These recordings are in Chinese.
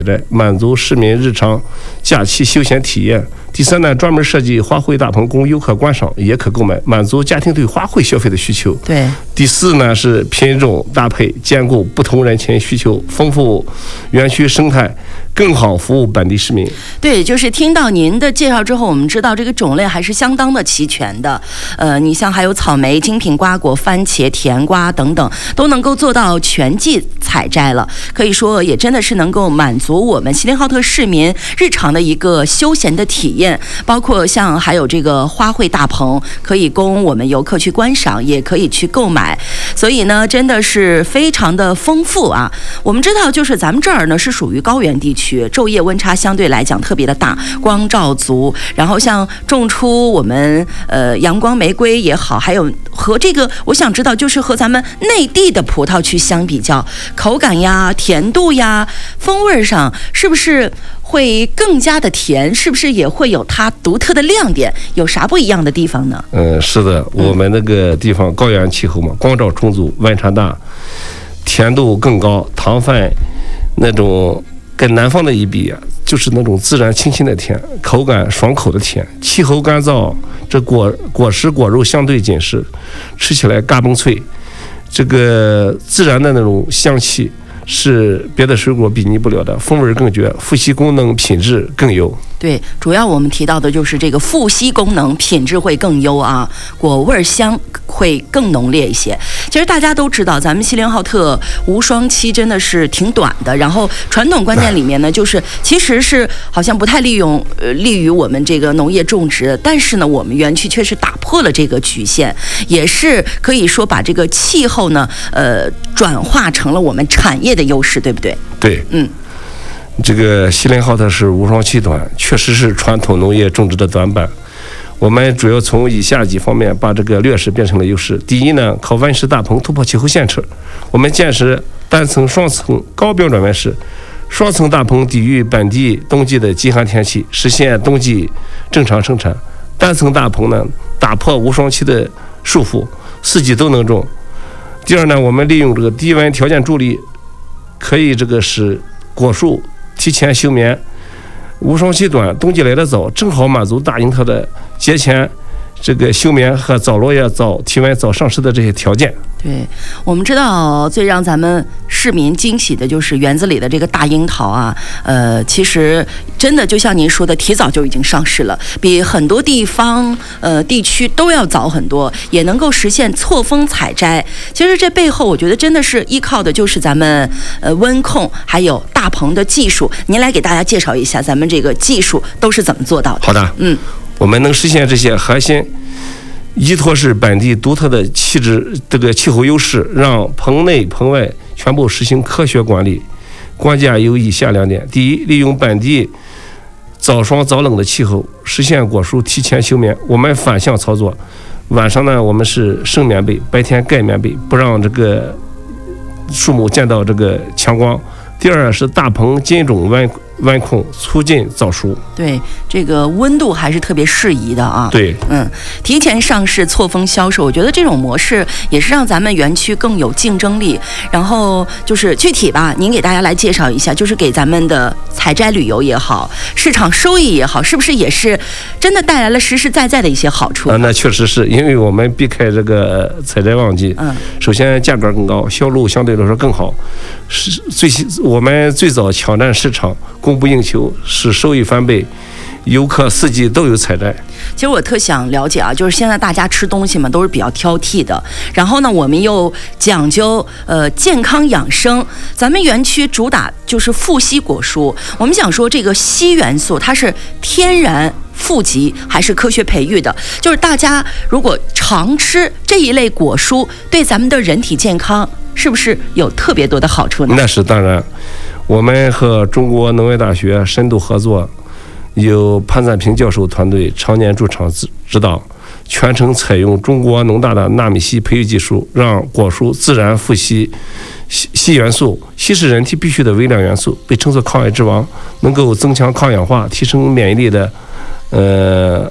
满足市民日常假期休闲体验。第三呢，专门设计花卉大棚供游客观赏，也可购买，满足家庭对花卉消费的需求。 对。 第四呢是品种搭配，兼顾不同人群需求，丰富园区生态，更好服务本地市民。 对，就是听到您的介绍之后，我们知道这个种类还是相当的齐全的。你像还有草莓、精品瓜果、番茄、甜瓜等等，都能够做到全季采摘了。可以说，也真的是能够满足我们锡林浩特市民日常的一个休闲的体验。包括像还有这个花卉大棚，可以供我们游客去观赏，也可以去购买。所以呢，真的是非常的丰富啊。我们知道，就是咱们这儿呢是属于高原地区，昼夜温差相对来讲特别的大，光照足。然后像种出我们阳光玫瑰也好，还有和这个我想知道，就是和咱们内地的葡萄去相比较，口感呀、甜度呀、风味上是不是会更加的甜？是不是也会有它独特的亮点？有啥不一样的地方呢？ 是的，我们那个地方高原气候嘛，光照充足，温差大，甜度更高，糖分那种跟南方的一比啊，就是那种自然清新的甜，口感爽口的甜。气候干燥，这果实果肉相对紧实，吃起来嘎嘣脆，这个自然的那种香气是别的水果比拟不了的，风味更绝，富硒功能品质更优。 对，主要我们提到的就是这个富硒功能品质会更优啊，果味香会更浓烈一些。其实大家都知道，咱们锡林浩特无霜期真的是挺短的，然后传统观念里面呢，就是其实是好像不太利于我们这个农业种植，但是呢，我们园区却是打破了这个局限，也是可以说把这个气候呢，转化成了我们产业的优势，对不对？ 对，这个锡林浩特市无霜期短，确实是传统农业种植的短板。我们主要从以下几方面把这个劣势变成了优势。第一呢，靠温室大棚突破气候限制，我们建设单层、双层高标准温室，双层大棚抵御本地冬季的极寒天气，实现冬季正常生产。单层大棚呢，打破无霜期的束缚，四季都能种。第二呢，我们利用这个低温条件助力，可以这个使果树提前休眠，无霜期短，冬季来得早，正好满足大樱桃的节前这个休眠和早落叶、早提温、早上市的这些条件。 对，我们知道最让咱们市民惊喜的就是园子里的这个大樱桃啊，其实真的就像您说的，提早就已经上市了，比很多地方地区都要早很多，也能够实现错峰采摘。其实这背后我觉得真的是依靠的就是咱们温控还有大棚的技术。您来给大家介绍一下咱们这个技术都是怎么做到的？ 好的，我们能实现这些核心，依托是本地独特的这个气候优势，让棚内棚外全部实行科学管理。关键有以下2点：第一，利用本地早霜早冷的气候，实现果树提前休眠。我们反向操作，晚上呢我们是升棉被，白天盖棉被，不让这个树木见到这个强光。第二是大棚精准温控，促进早熟。 对，这个温度还是特别适宜的啊。 对， 提前上市，错峰销售，我觉得这种模式也是让咱们园区更有竞争力。然后就是具体吧，您给大家来介绍一下，就是给咱们的采摘旅游也好，市场收益也好，是不是也是真的带来了实实在在的一些好处？ 那确实是，因为我们避开这个采摘旺季，首先价格更高，销路相对来说更好，我们最早抢占市场，供不应求，使收益翻倍，游客四季都有采摘。 其实我特想了解啊，就是现在大家吃东西嘛都是比较挑剔的，然后呢我们又讲究健康养生，咱们园区主打就是富硒果蔬。我们想说这个硒元素它是天然富集还是科学培育的？就是大家如果常吃这一类果蔬，对咱们的人体健康是不是有特别多的好处呢？ 那是当然，我们和中国农业大学深度合作，由潘赞平教授团队常年驻场指导，全程采用中国农大的纳米硒培育技术，让果蔬自然富硒元素。硒是人体必需的微量元素，被称作抗癌之王，能够增强抗氧化，提升免疫力的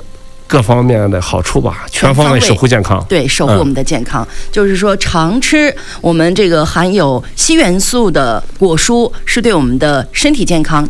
各方面的好处吧，全方位守护健康。 对，守护我们的健康，就是说常吃我们这个含有硒元素的果蔬，是对我们的身体健康